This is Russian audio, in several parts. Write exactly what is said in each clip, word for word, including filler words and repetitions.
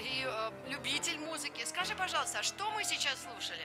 и э, любитель музыки. Скажи, пожалуйста, а что мы сейчас слушали?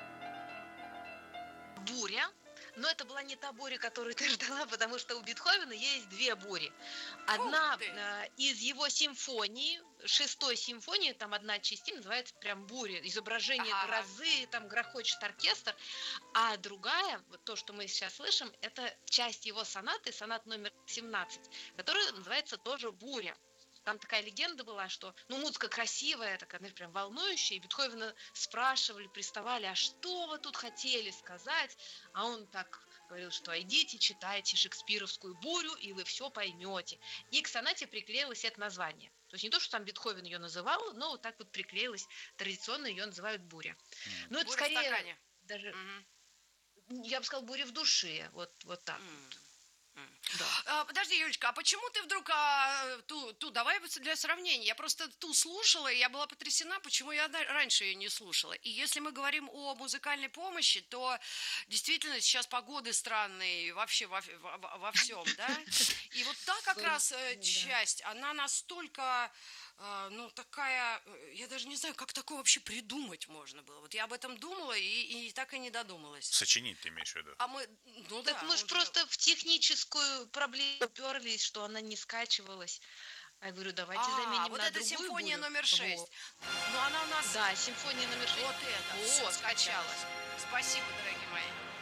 Буря. Но это была не та буря, которую ты ждала, потому что у Бетховена есть две бури. Фух Одна ты! э, из его симфонии, шестой симфонии, там одна часть называется прям буря, изображение Ага, ага. грозы, там грохочет оркестр, а другая, вот то, что мы сейчас слышим, это часть его сонаты, сонат номер семнадцать, которая называется тоже буря. Там такая легенда была, что, ну, музыка красивая, такая, знаешь, прям волнующая, и Бетховена спрашивали, приставали, а что вы тут хотели сказать? А он так говорил, что идите, читайте шекспировскую бурю, и вы все поймете. И к сонате приклеилось это название. То есть не то, что там Бетховен ее называл, но вот так вот приклеилось, традиционно ее называют буря. М. Но это Буря в скорее стакане. даже, Мгм. я бы сказала, буря в душе, вот, вот так М, вот. м. Да. А, подожди, Юлечка, а почему ты вдруг а, ту, ту, давай вот для сравнения. Я просто ту слушала, и я была потрясена, почему я да- раньше ее не слушала. И если мы говорим о музыкальной помощи, то действительно сейчас погоды странные вообще во, во, во всем, да? И вот та как Ой, раз э, да. часть, она настолько, а, ну, такая, э, я даже не знаю, как такое вообще придумать можно было. Вот я об этом думала и, и так и не додумалась. Сочинить ты имеешь в виду? А мы, ну Так да, мы ж он же... просто в техническую проблему уперлись, что она не скачивалась. А я говорю, давайте А, заменим вот на это другую симфония бурю. номер Вот. шесть. Ну, она у нас Да, симфония номер шесть. вот это, все, Вот, скачалась. скачалась. Спасибо, дорогие мои.